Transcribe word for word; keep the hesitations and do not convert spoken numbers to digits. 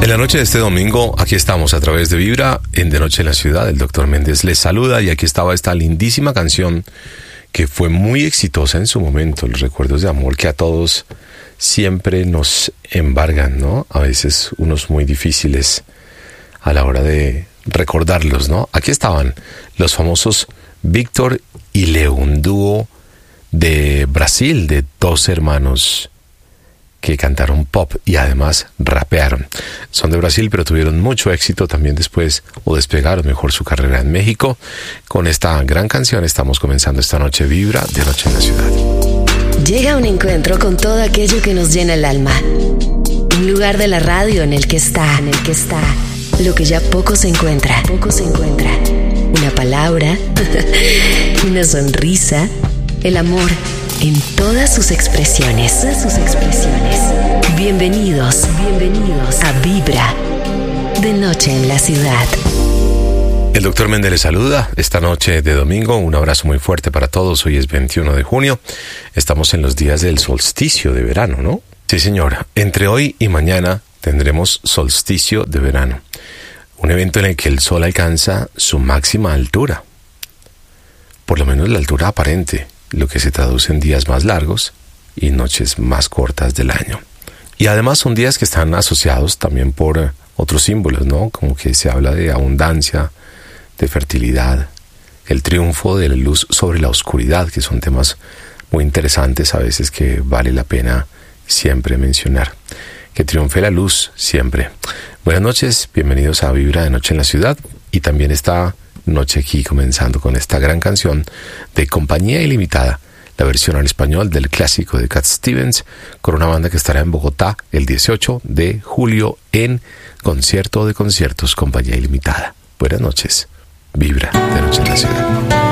En la noche de este domingo, aquí estamos a través de Vibra, en De Noche en la Ciudad. El doctor Méndez les saluda y aquí estaba esta lindísima canción que fue muy exitosa en su momento, los recuerdos de amor que a todos siempre nos embargan, ¿no? A veces unos muy difíciles a la hora de recordarlos, ¿no? Aquí estaban los famosos Víctor y Leo, un dúo de Brasil, de dos hermanos que cantaron pop y además rapearon. Son de Brasil, pero tuvieron mucho éxito también después, o despegaron mejor su carrera en México. Con esta gran canción estamos comenzando esta noche Vibra de Noche en la Ciudad. Llega un encuentro con todo aquello que nos llena el alma. Un lugar de la radio en el que está, en el que está, lo que ya poco se encuentra, poco se encuentra. Una palabra, una sonrisa, el amor en todas sus expresiones, todas sus expresiones. Bienvenidos, bienvenidos a Vibra de Noche en la Ciudad. El doctor Méndez les saluda esta noche de domingo. Un abrazo muy fuerte para todos. Hoy es veintiuno de junio. Estamos en los días del solsticio de verano, ¿no? Sí, señora. Entre hoy y mañana tendremos solsticio de verano. Un evento en el que el sol alcanza su máxima altura. Por lo menos la altura aparente, lo que se traduce en días más largos y noches más cortas del año. Y además son días que están asociados también por uh, otros símbolos, ¿no? Como que se habla de abundancia, de fertilidad, el triunfo de la luz sobre la oscuridad, que son temas muy interesantes a veces que vale la pena siempre mencionar. Que triunfe la luz siempre. Buenas noches, bienvenidos a Vibra de Noche en la Ciudad, y también esta noche aquí comenzando con esta gran canción de Compañía Ilimitada, la versión en español del clásico de Cat Stevens, con una banda que estará en Bogotá el dieciocho de julio en Concierto de Conciertos Compañía Ilimitada. Buenas noches, Vibra de Noche en la Ciudad.